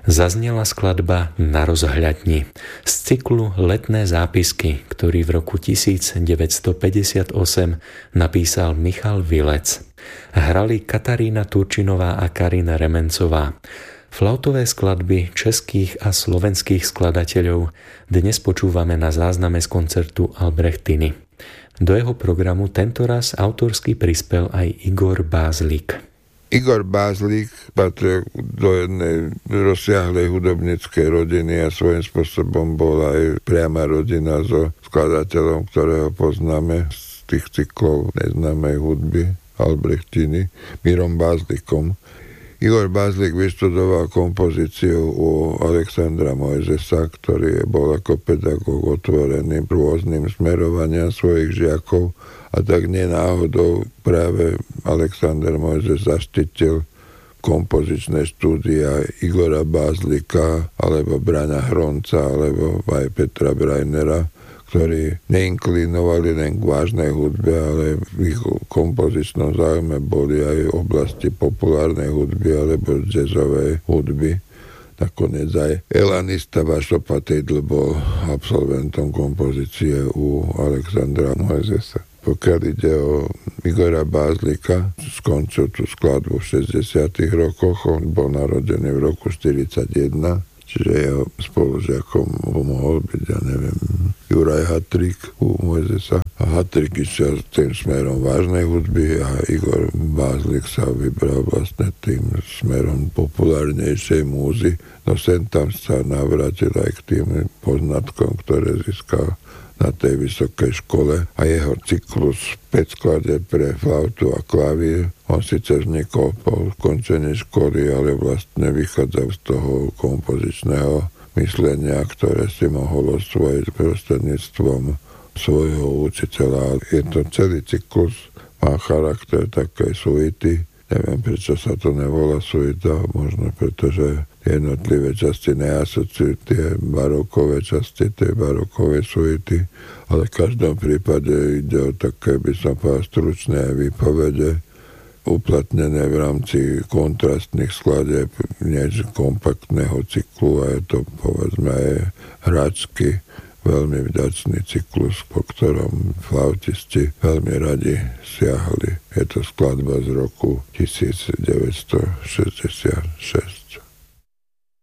Zaznela skladba Na rozhľadni z cyklu Letné zápisky, ktorý v roku 1958 napísal Michal Vilec. Hrali Katarína Turčinová a Karina Remencová. Flautové skladby českých a slovenských skladateľov dnes počúvame na zázname z koncertu Albrechtiny. Do jeho programu tentoraz autorský prispel aj Igor Bázlik. Igor Bázlik patril do jednej rozsiahlej hudobníckej rodiny a svojím spôsobom bol aj priama rodina so skladateľom, ktorého poznáme z tých cyklov neznámej hudby Albrechtiny, Mírom Bázlikom. Igor Bázlik vyštudoval kompozíciu u Alexandra Mojzesa, ktorý bol ako pedagóg otvorený rôznym smerovaniam svojich žiakov. A tak nenáhodou práve Alexander Mojzes zaštitil kompozičné štúdia Igora Bázlika, alebo Braňa Hronca, alebo aj Petra Brajnera, ktorí neinklinovali len k vážnej hudbe, ale v ich kompozičnom záujme boli aj oblasti populárnej hudby alebo jazzovej hudby. Nakoniec aj elanista Vašo Patejdl bol absolventom kompozície u Alexandra Mojzesa. Pokiaľ ide o Igora Bázlika, skončil tú skladbu v 60. rokoch, on bol narodený v roku 1941, čiže jeho spolužiakom mohol byť, Juraj Hatrik u Mojzesa. A Hatrik išiel tým smerom vážnej hudby a Igor Bázlik sa vybral vlastne tým smerom populárnejšej múzy. No sem tam sa navrátil aj k tým poznatkom, ktoré získal na tej vysokej škole a jeho cyklus 5 skladeb pre flautu a klavír. On síce vznikol po skončení školy, ale vlastne vychádzal z toho kompozičného myslenia, ktoré si mohol osvojiť prostredníctvom svojho učiteľa. Je to celý cyklus, má charakter takej suity. Neviem, prečo sa to nevolá suita, možno pretože jednotlivé časti neasociujú tie barokové časti tej barokovej suity, ale v každom prípade ide o také, by som povedal, stručné výpovede, uplatnené v rámci kontrastných skladieb, niečo kompaktného cyklu a je to, povedzme, aj hračky, veľmi vďačný cyklus, po ktorom flautisti veľmi radi siahli. Je to skladba z roku 1966.